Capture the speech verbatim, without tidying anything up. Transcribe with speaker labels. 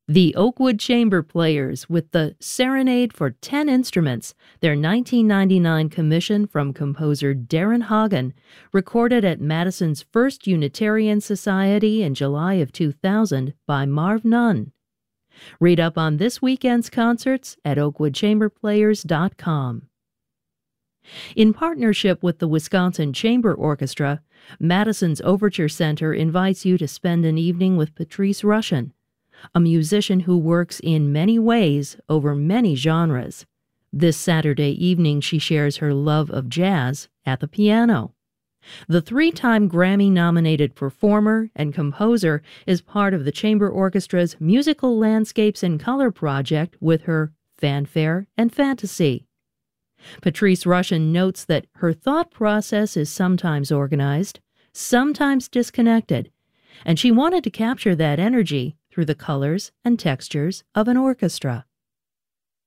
Speaker 1: The Oakwood Chamber Players with the Serenade for Ten Instruments, their nineteen ninety-nine commission from composer Darren Hagen, recorded at Madison's First Unitarian Society in July of two thousand by Marv Nunn. Read up on this weekend's concerts at oakwood chamber players dot com. In partnership with the Wisconsin Chamber Orchestra, Madison's Overture Center invites you to spend an evening with Patrice Rushen, a musician who works in many ways over many genres. This Saturday evening, she shares her love of jazz at the piano. The three-time Grammy-nominated performer and composer is part of the Chamber Orchestra's Musical Landscapes in Color project with her Fanfare and Fantasy. Patrice Rushen notes that her thought process is sometimes organized, sometimes disconnected, and she wanted to capture that energy through the colors and textures of an orchestra.